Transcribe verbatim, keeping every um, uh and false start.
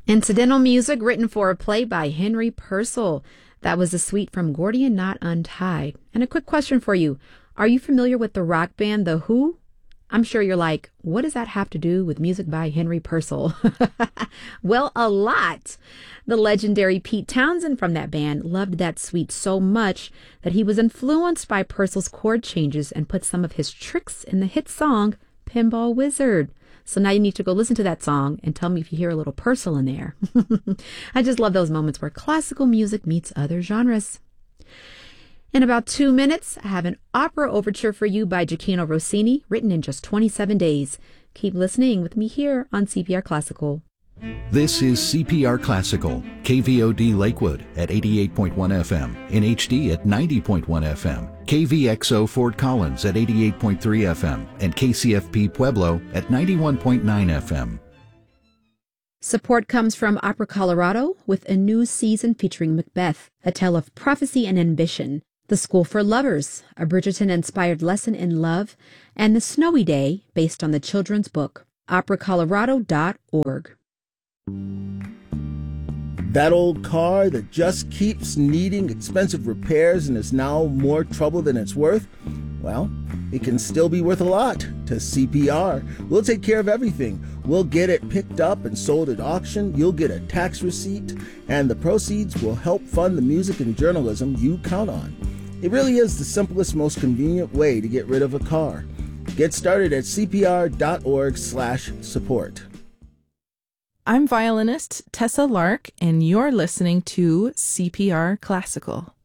Incidental music written for a play by Henry Purcell. That was a suite from Gordian Knot Untied. And a quick question for you. Are you familiar with the rock band The Who? I'm sure you're like, what does that have to do with music by Henry Purcell? Well, a lot. The legendary Pete Townsend from that band loved that suite so much that he was influenced by Purcell's chord changes and put some of his tricks in the hit song Pinball Wizard. So now you need to go listen to that song and tell me if you hear a little Purcell in there. I just love those moments where classical music meets other genres. In about two minutes, I have an opera overture for you by Gioachino Rossini, written in just twenty-seven days. Keep listening with me here on C P R Classical. This is C P R Classical, K V O D Lakewood at eighty-eight point one F M, in H D at ninety point one F M, K V X O Fort Collins at eighty-eight point three F M, and K C F P Pueblo at ninety-one point nine F M. Support comes from Opera Colorado with a new season featuring Macbeth, a tale of prophecy and ambition, The School for Lovers, a Bridgerton-inspired lesson in love, and The Snowy Day, based on the children's book, opera colorado dot org. That old car that just keeps needing expensive repairs and is now more trouble than it's worth? Well, it can still be worth a lot to C P R. We'll take care of everything. We'll get it picked up and sold at auction. You'll get a tax receipt, and the proceeds will help fund the music and journalism you count on. It really is the simplest, most convenient way to get rid of a car. Get started at C P R dot org slash support. I'm violinist Tessa Lark, and you're listening to C P R Classical.